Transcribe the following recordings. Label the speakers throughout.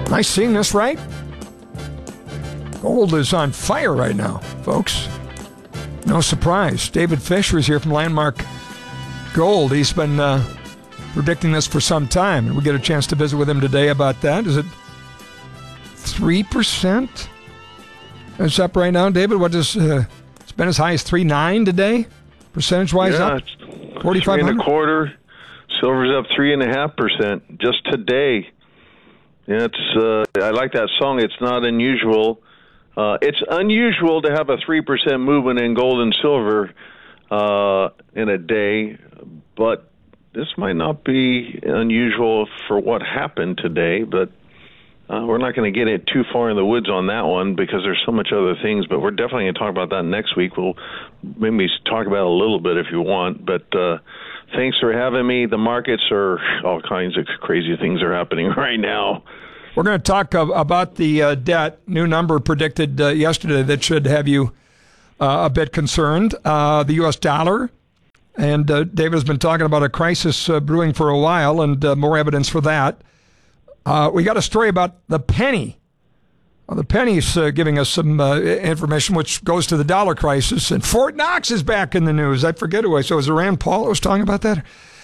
Speaker 1: Am I seeing this right? Gold is on fire right now, folks. No surprise. David Fisher is here from Landmark Gold. He's been predicting this for some time, and we get a chance to visit with him today about that. Is it 3%? It's up right now, David. What is it's been as high as 3.9 today, percentage-wise up.
Speaker 2: 4,500. 3.25. Silver's up 3.5% just today. Yeah, I like that song. It's not unusual. It's unusual to have a 3% movement in gold and silver in a day, but this might not be unusual for what happened today. But we're not going to get it too far in the woods on that one because there's so much other things. But we're definitely going to talk about that next week. We'll maybe talk about it a little bit if you want. But thanks for having me. The markets are all kinds of crazy things are happening right now.
Speaker 1: We're going to talk about the debt, new number predicted yesterday that should have you a bit concerned. The U.S. dollar, and David has been talking about a crisis brewing for a while, and more evidence for that. We got a story about the penny. Well, the penny's giving us some information which goes to the dollar crisis, and Fort Knox is back in the news. I forget who I saw. Was it Rand Paul that was talking about that?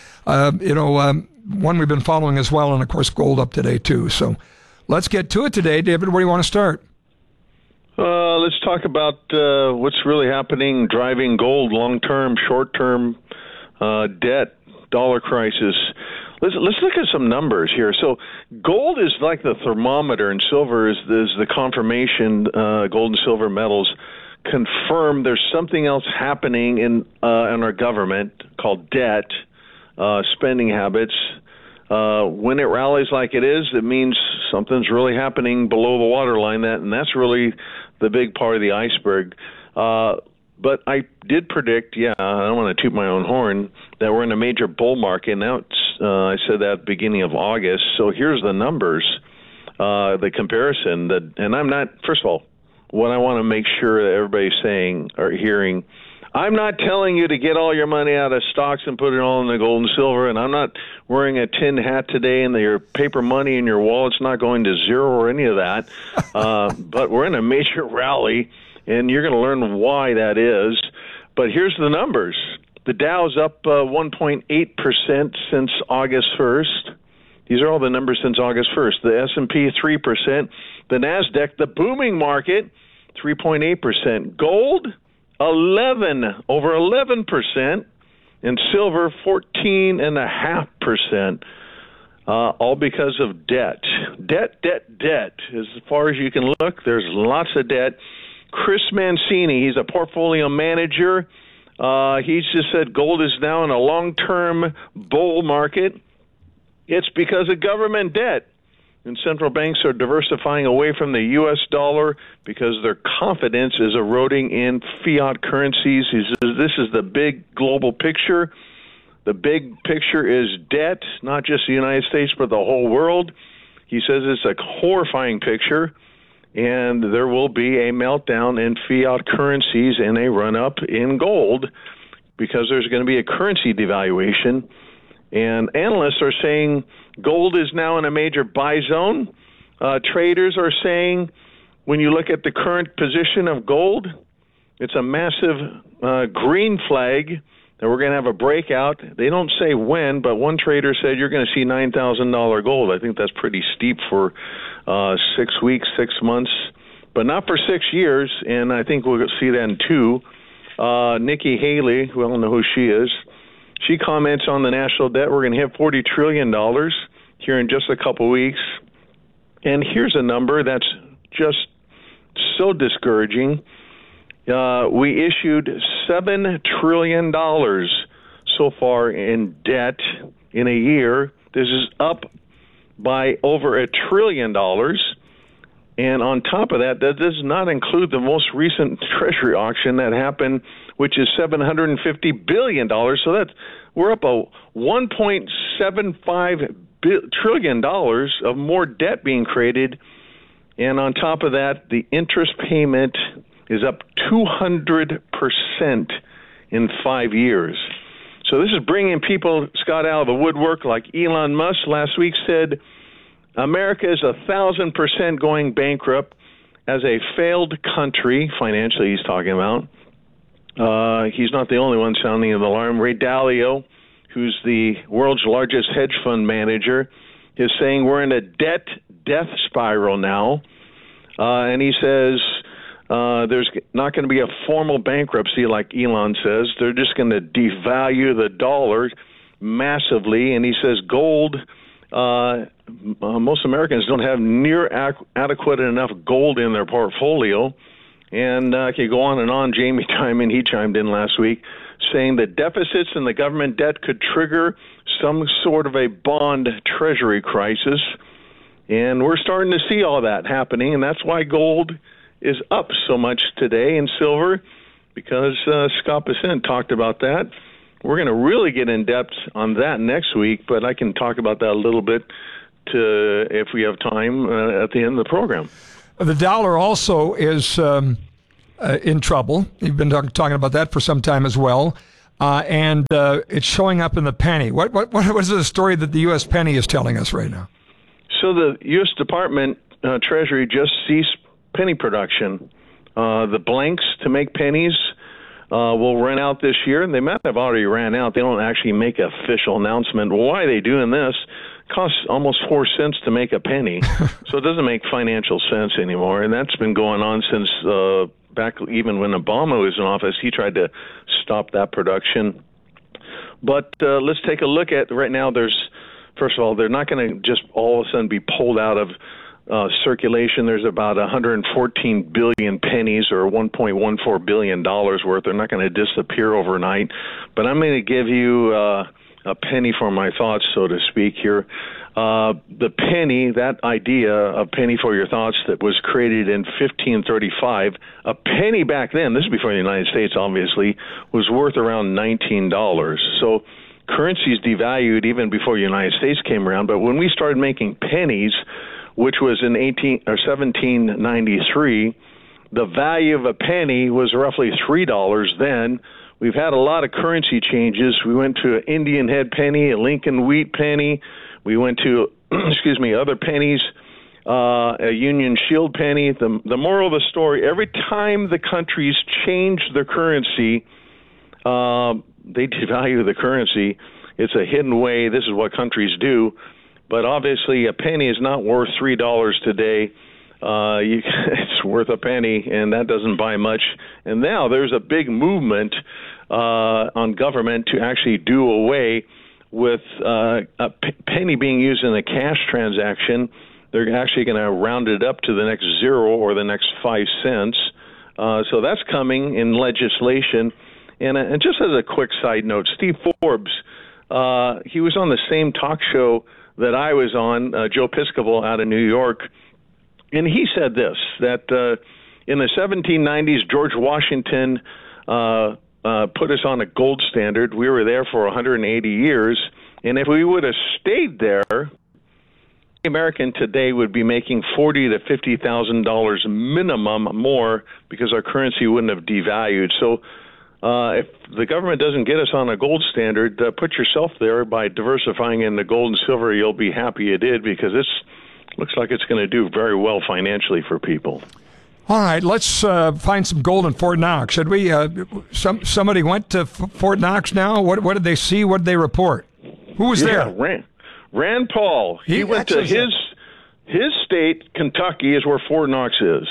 Speaker 1: One we've been following as well, and of course gold up today too. So let's get to it today. David, where do you want to start?
Speaker 2: Let's talk about what's really happening, driving gold, long-term, short-term debt, dollar crisis. Let's look at some numbers here. So gold is like the thermometer, and silver is the confirmation. Gold and silver metals confirm there's something else happening in our government called debt, spending habits. When it rallies like it is, it means something's really happening below the waterline. And that's really the big part of the iceberg. But I did predict, I don't want to toot my own horn, that we're in a major bull market. Now I said that at the beginning of August. So here's the numbers, the comparison. And I'm not, first of all, what I want to make sure that everybody's saying or hearing, I'm not telling you to get all your money out of stocks and put it all in the gold and silver, and I'm not wearing a tin hat today and your paper money in your wallet's not going to zero or any of that. But we're in a major rally, and you're going to learn why that is. But here's the numbers. The Dow's up 1.8% since August 1st. These are all the numbers since August 1st. The S&P, 3%. The NASDAQ, the booming market, 3.8%. Gold, over 11%, and silver 14.5%, all because of debt. Debt. As far as you can look, there's lots of debt. Chris Mancini, he's a portfolio manager. He's just said gold is now in a long-term bull market. It's because of government debt. And central banks are diversifying away from the U.S. dollar because their confidence is eroding in fiat currencies. He says this is the big global picture. The big picture is debt, not just the United States, but the whole world. He says it's a horrifying picture, and there will be a meltdown in fiat currencies and a run-up in gold because there's going to be a currency devaluation. And analysts are saying gold is now in a major buy zone. Traders are saying when you look at the current position of gold, it's a massive green flag that we're going to have a breakout. They don't say when, but one trader said you're going to see $9,000 gold. I think that's pretty steep for 6 weeks, 6 months, but not for 6 years, and I think we'll see that in 2. Nikki Haley, we all know who she is, she comments on the national debt. We're going to hit $40 trillion here in just a couple weeks. And here's a number that's just so discouraging. We issued $7 trillion so far in debt in a year. This is up by over $1 trillion. And on top of that, that does not include the most recent Treasury auction that happened, which is $750 billion. So we're up a $1.75 trillion of more debt being created. And on top of that, the interest payment is up 200% in 5 years. So this is bringing people, Scott, out of the woodwork, like Elon Musk last week said, America is 1,000% going bankrupt as a failed country, financially he's talking about. He's not the only one sounding the alarm. Ray Dalio, who's the world's largest hedge fund manager, is saying we're in a death spiral now. And he says there's not going to be a formal bankruptcy like Elon says. They're just going to devalue the dollar massively. And he says gold, most Americans don't have near adequate enough gold in their portfolio. And I could go on and on. Jamie Dimon, he chimed in last week, saying that deficits in the government debt could trigger some sort of a bond treasury crisis. And we're starting to see all that happening, and that's why gold is up so much today, and silver, because Scott Bessent talked about that. We're going to really get in depth on that next week, but I can talk about that a little bit if we have time at the end of the program.
Speaker 1: The dollar also is in trouble. You've been talking about that for some time as well, and it's showing up in the penny. What is the story that the U.S. penny is telling us right now?
Speaker 2: So the U.S. Department Treasury just ceased penny production. The blanks to make pennies will run out this year, and they might have already ran out. They don't actually make an official announcement. Well, why are they doing this? It costs almost 4 cents to make a penny, so it doesn't make financial sense anymore. And that's been going on since back even when Obama was in office. He tried to stop that production. But let's take a look at right now. First of all, they're not going to just all of a sudden be pulled out of circulation. There's about 114 billion pennies or $1.14 billion worth. They're not going to disappear overnight. But I'm going to give you a penny for my thoughts, so to speak here. The penny, that idea of penny for your thoughts that was created in 1535, a penny back then, this is before the United States obviously, was worth around $19. So currencies devalued even before the United States came around, but when we started making pennies, which was in 1793, the value of a penny was roughly $3 then. We've had a lot of currency changes. We went to an Indian head penny, a Lincoln wheat penny. We went to, other pennies, a Union Shield penny. The moral of the story, every time the countries change their currency, they devalue the currency. It's a hidden way. This is what countries do. But obviously, a penny is not worth $3 today. It's worth a penny, and that doesn't buy much. And now there's a big movement on government to actually do away with a penny being used in a cash transaction. They're actually going to round it up to the next 0 or the next 5 cents. So that's coming in legislation. And just as a quick side note, Steve Forbes, he was on the same talk show that I was on, Joe Piscopo out of New York, and he said this, that in the 1790s, George Washington put us on a gold standard. We were there for 180 years, and if we would have stayed there, the American today would be making $40,000 to $50,000 minimum more because our currency wouldn't have devalued. So if the government doesn't get us on a gold standard, put yourself there by diversifying into gold and silver. You'll be happy you did, because this looks like it's going to do very well financially for people.
Speaker 1: All right, let's find some gold in Fort Knox. Should we? Somebody went to Fort Knox now. What did they see? What did they report? Who was there?
Speaker 2: Rand Paul. He went to his state, Kentucky, is where Fort Knox is.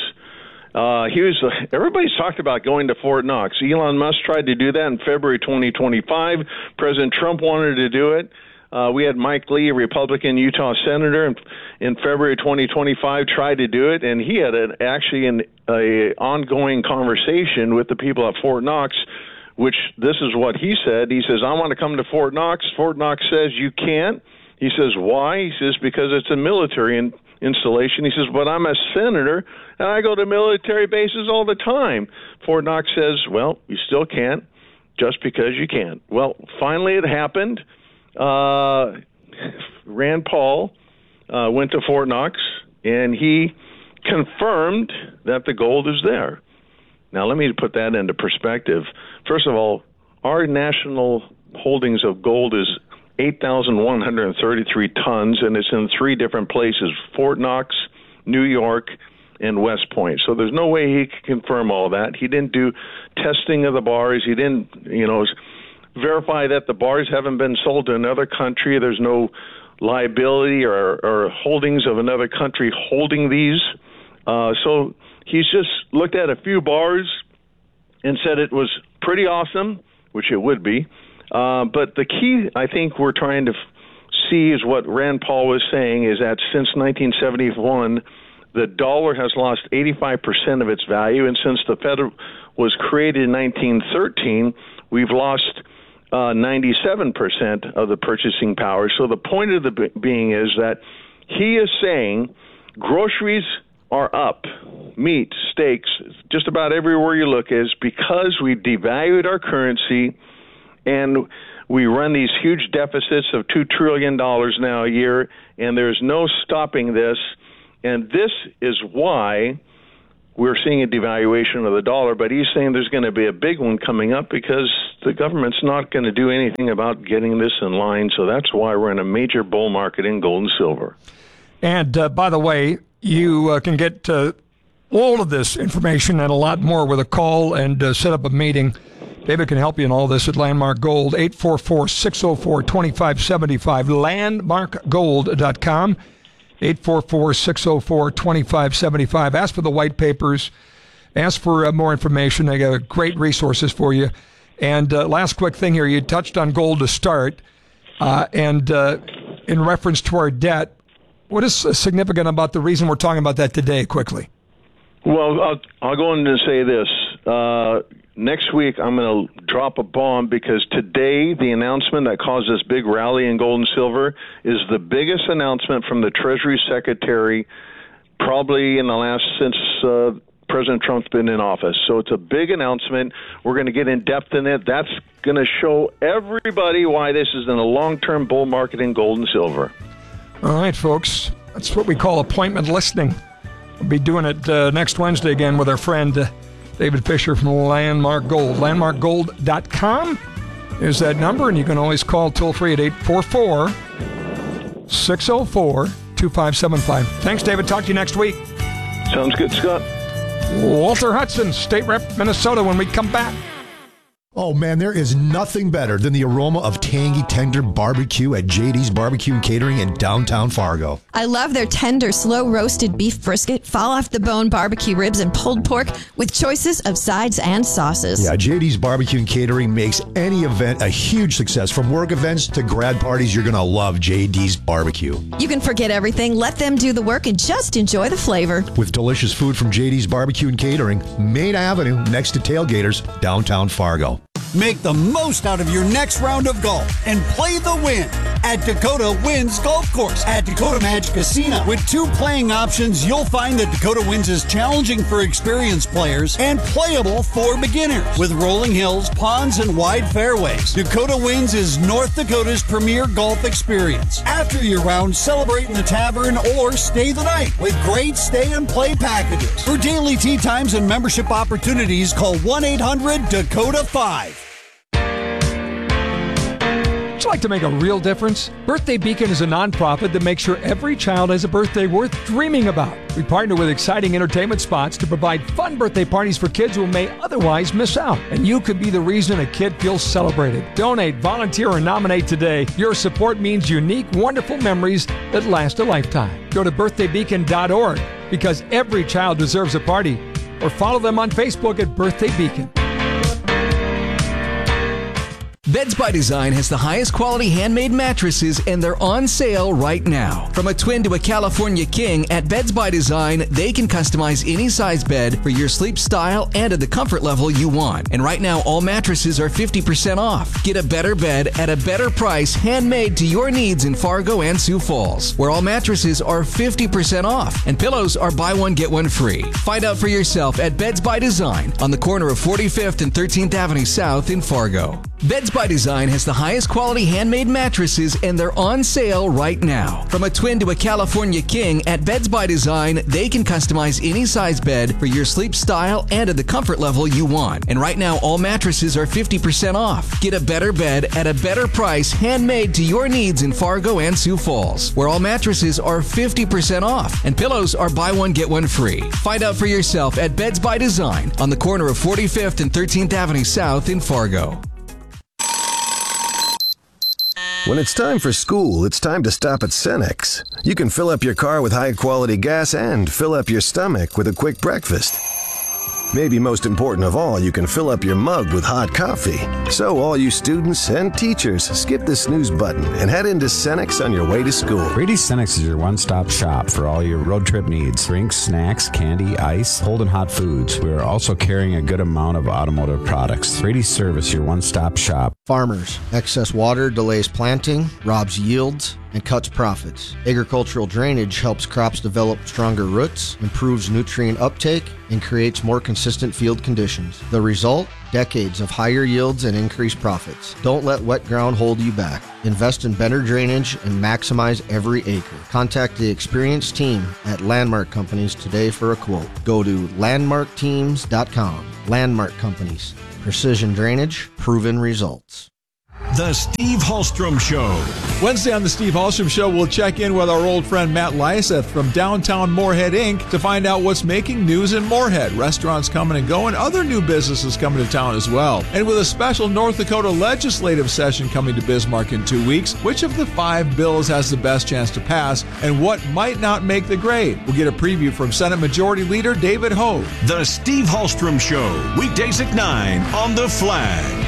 Speaker 2: Everybody's talked about going to Fort Knox. Elon Musk tried to do that in February 2025. President Trump wanted to do it. We had Mike Lee, a Republican Utah senator, in February 2025 tried to do it, and he had an ongoing conversation with the people at Fort Knox, which this is what he said. He says, I want to come to Fort Knox. Fort Knox says, you can't. He says, why? He says, because it's a military installation. He says, but I'm a senator, and I go to military bases all the time. Fort Knox says, well, you still can't just because you can't. Well, finally it happened. Rand Paul went to Fort Knox, and he confirmed that the gold is there. Now, let me put that into perspective. First of all, our national holdings of gold is 8,133 tons, and it's in 3 different places: Fort Knox, New York, and West Point. So there's no way he could confirm all that. He didn't do testing of the bars. He didn't, verify that the bars haven't been sold to another country. There's no liability or holdings of another country holding these. So he's just looked at a few bars and said it was pretty awesome, which it would be. But the key, I think, we're trying to see is what Rand Paul was saying, is that since 1971, the dollar has lost 85% of its value, and since the Fed was created in 1913, we've lost 97% of the purchasing power. So the point of the being is that he is saying groceries are up, meat, steaks, just about everywhere you look, is because we devalued our currency and we run these huge deficits of $2 trillion now a year, and there's no stopping this. And this is why we're seeing a devaluation of the dollar. But he's saying there's going to be a big one coming up because the government's not going to do anything about getting this in line. So that's why we're in a major bull market in gold and silver.
Speaker 1: And by the way, you can get all of this information and a lot more with a call and set up a meeting. David can help you in all this at Landmark Gold, 844-604-2575, landmarkgold.com, 844-604-2575. Ask for the white papers. Ask for more information. They got great resources for you. And last quick thing here, you touched on gold to start. And in reference to our debt, what is significant about the reason we're talking about that today, quickly?
Speaker 2: Well, I'll go in and say this. Next week, I'm going to drop a bomb because today the announcement that caused this big rally in gold and silver is the biggest announcement from the Treasury Secretary probably in the last since President Trump's been in office. So it's a big announcement. We're going to get in depth in it. That's going to show everybody why this is in a long-term bull market in gold and silver.
Speaker 1: All right, folks. That's what we call appointment listening. We'll be doing it next Wednesday again with our friend David Fisher from Landmark Gold. Landmarkgold.com is that number, and you can always call toll-free at 844-604-2575. Thanks, David. Talk to you next week.
Speaker 2: Sounds good, Scott.
Speaker 1: Walter Hudson, State Rep, Minnesota, when we come back.
Speaker 3: Oh, man, there is nothing better than the aroma of tangy, tender barbecue at JD's Barbecue and Catering in downtown Fargo.
Speaker 4: I love their tender, slow-roasted beef brisket, fall-off-the-bone barbecue ribs, and pulled pork with choices of sides and sauces.
Speaker 3: Yeah, JD's Barbecue and Catering makes any event a huge success. From work events to grad parties, you're going to love JD's Barbecue.
Speaker 4: You can forget everything, let them do the work, and just enjoy the flavor.
Speaker 3: With delicious food from JD's Barbecue and Catering, Main Avenue, next to Tailgaters, downtown Fargo.
Speaker 5: Make the most out of your next round of golf and play the win at Dakota Winds Golf Course at Dakota Match Casino. With 2 playing options, you'll find that Dakota Winds is challenging for experienced players and playable for beginners. With rolling hills, ponds, and wide fairways, Dakota Winds is North Dakota's premier golf experience. After your round, celebrate in the tavern or stay the night with great stay and play packages. For daily tee times and membership opportunities, call 1-800-DAKOTA-5.
Speaker 1: Would you like to make a real difference? Birthday Beacon is a nonprofit that makes sure every child has a birthday worth dreaming about. We partner with exciting entertainment spots to provide fun birthday parties for kids who may otherwise miss out. And you could be the reason a kid feels celebrated. Donate, volunteer, or nominate today. Your support means unique, wonderful memories that last a lifetime. Go to birthdaybeacon.org because every child deserves a party. Or follow them on Facebook at Birthday Beacon.
Speaker 6: Beds by Design has the highest quality handmade mattresses, and they're on sale right now. From a twin to a California king, at Beds by Design, they can customize any size bed for your sleep style and at the comfort level you want. And right now, all mattresses are 50% off. Get a better bed at a better price, handmade to your needs in Fargo and Sioux Falls, where all mattresses are 50% off and pillows are buy one, get one free. Find out for yourself at Beds by Design on the corner of 45th and 13th Avenue South in Fargo. Beds by Design has the highest quality handmade mattresses, and they're on sale right now. From a twin to a California king, at Beds by Design, they can customize any size bed for your sleep style and at the comfort level you want. And right now, all mattresses are 50% off. Get a better bed at a better price, handmade to your needs in Fargo and Sioux Falls, where all mattresses are 50% off and pillows are buy one, get one free. Find out for yourself at Beds by Design on the corner of 45th and 13th Avenue South in Fargo.
Speaker 7: When it's time for school, it's time to stop at Cenex. You can fill up your car with high-quality gas and fill up your stomach with a quick breakfast. Maybe most important of all, you can fill up your mug with hot coffee. So all you students and teachers, skip the snooze button and head into Cenex on your way to school.
Speaker 8: Brady's Cenex is your one-stop shop for all your road trip needs. Drinks, snacks, candy, ice, cold and hot foods. We are also carrying a good amount of automotive products. Brady's Service, your one-stop shop.
Speaker 9: Farmers, excess water delays planting, robs yields, and cuts profits. Agricultural drainage helps crops develop stronger roots, improves nutrient uptake, and creates more consistent field conditions. The result? Decades of higher yields and increased profits. Don't let wet ground hold you back. Invest in better drainage and maximize every acre. Contact the experienced team at Landmark Companies today for a quote. Go to landmarkteams.com. Landmark Companies. Precision drainage, proven results.
Speaker 10: The Steve Hallstrom Show.
Speaker 11: Wednesday on The Steve Hallstrom Show, we'll check in with our old friend Matt Lyseth from Downtown Moorhead Inc. to find out what's making news in Moorhead. Restaurants coming and going, other new businesses coming to town as well. And with a special North Dakota legislative session coming to Bismarck in 2 weeks, which of the 5 bills has the best chance to pass and what might not make the grade? We'll get a preview from Senate Majority Leader David Hogue.
Speaker 10: The Steve Hallstrom Show, weekdays at 9 on The Flag.